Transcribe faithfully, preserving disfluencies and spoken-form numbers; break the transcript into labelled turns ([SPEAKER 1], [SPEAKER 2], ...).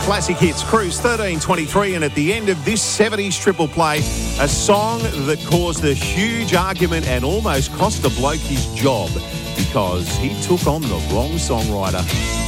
[SPEAKER 1] Classic Hits, Cruise thirteen twenty-three, and at the end of this seventies triple play, a song that caused a huge argument and almost cost the bloke his job because he took on the wrong songwriter.